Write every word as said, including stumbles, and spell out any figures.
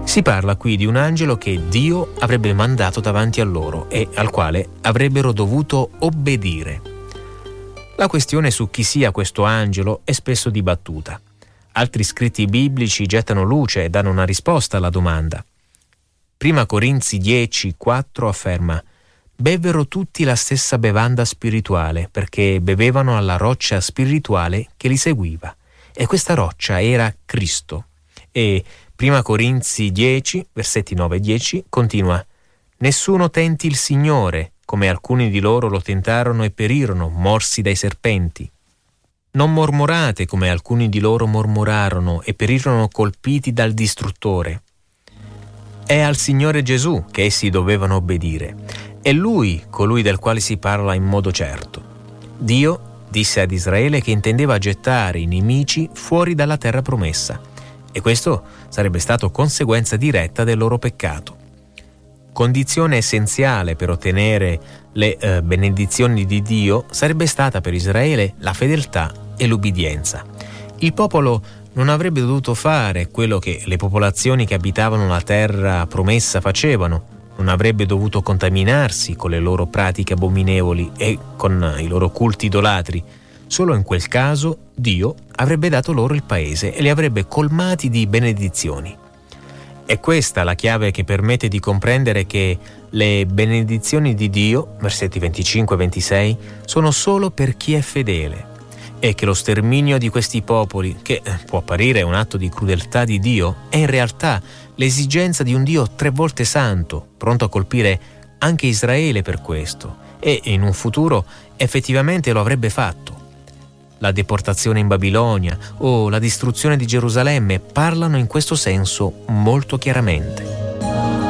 Si parla qui di un angelo che Dio avrebbe mandato davanti a loro e al quale avrebbero dovuto obbedire. La questione su chi sia questo angelo è spesso dibattuta. Altri scritti biblici gettano luce e danno una risposta alla domanda. Prima Corinzi dieci quattro afferma: «Bevvero tutti la stessa bevanda spirituale, perché bevevano alla roccia spirituale che li seguiva». E questa roccia era Cristo. E Prima Corinzi dieci, versetti nove e dieci, continua: «Nessuno tenti il Signore, come alcuni di loro lo tentarono e perirono, morsi dai serpenti. Non mormorate, come alcuni di loro mormorarono e perirono colpiti dal distruttore. È al Signore Gesù che essi dovevano obbedire. È Lui colui del quale si parla in modo certo. Dio disse ad Israele che intendeva gettare i nemici fuori dalla terra promessa, e questo sarebbe stato conseguenza diretta del loro peccato. Condizione essenziale per ottenere le eh, benedizioni di Dio sarebbe stata per Israele la fedeltà e l'ubbidienza. Il popolo non avrebbe dovuto fare quello che le popolazioni che abitavano la terra promessa facevano, non avrebbe dovuto contaminarsi con le loro pratiche abominevoli e con i loro culti idolatri. Solo in quel caso Dio avrebbe dato loro il paese e li avrebbe colmati di benedizioni. È questa la chiave che permette di comprendere che le benedizioni di Dio, versetti venticinque e ventisei, sono solo per chi è fedele, e che lo sterminio di questi popoli, che può apparire un atto di crudeltà di Dio, è in realtà l'esigenza di un Dio tre volte santo, pronto a colpire anche Israele per questo, e in un futuro effettivamente lo avrebbe fatto. La deportazione in Babilonia o la distruzione di Gerusalemme parlano in questo senso molto chiaramente.